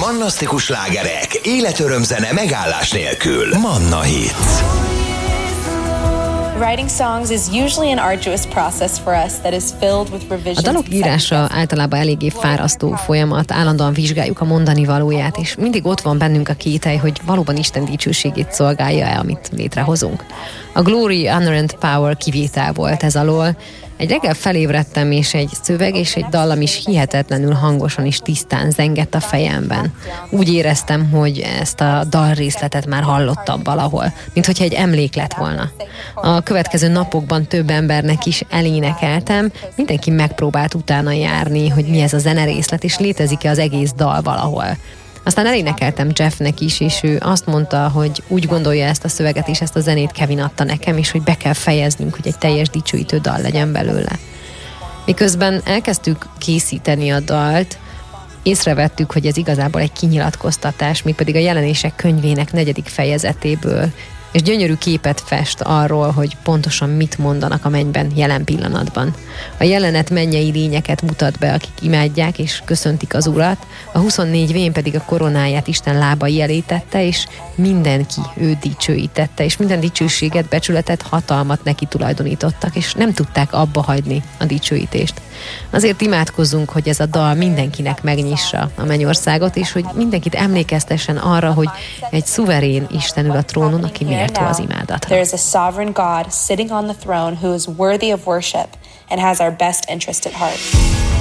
Fantasztikus slágerek, életörömzene megállás nélkül. Manna Hit. Writing songs is usually an arduous process for us that is filled with revisions. A dalok írása általában eléggé fárasztó folyamat, állandóan vizsgáljuk a mondani valóját, és mindig ott van bennünk a kételj, hogy valóban Isten dicsőségét szolgálja-e, amit létrehozunk. A Glory, Honor and Power kivétel volt ez alól. Egy reggel felébredtem, és egy szöveg és egy dallam is hihetetlenül hangosan és tisztán zengett a fejemben. Úgy éreztem, hogy ezt a dalrészletet már hallottam valahol, minthogyha egy emlék lett volna. A következő napokban több embernek is elénekeltem, mindenki megpróbált utána járni, hogy mi ez a zenerészlet, és létezik-e az egész dal valahol. Aztán elénekeltem Jeffnek is, és ő azt mondta, hogy úgy gondolja ezt a szöveget és ezt a zenét Kevin adta nekem, és hogy be kell fejeznünk, hogy egy teljes dicsőítő dal legyen belőle. Miközben elkezdtük készíteni a dalt, észrevettük, hogy ez igazából egy kinyilatkoztatás, mégpedig a Jelenések könyvének 4. fejezetéből, és gyönyörű képet fest arról, hogy pontosan mit mondanak a mennyben jelen pillanatban. A jelenet mennyei lényeket mutat be, akik imádják és köszöntik az Urat, a 24 vén pedig a koronáját Isten lábai elé tette, és mindenki őt dicsőítette, és minden dicsőséget, becsületet, hatalmat neki tulajdonítottak, és nem tudták abba hagyni a dicsőítést. Azért imádkozzunk, hogy ez a dal mindenkinek megnyissa a mennyországot, és hogy mindenkit emlékeztessen arra, hogy egy szuverén Isten ül a trónon, aki méltó az imádatra. There is a sovereign God sitting on the throne who is worthy of worship and has our best interest at heart.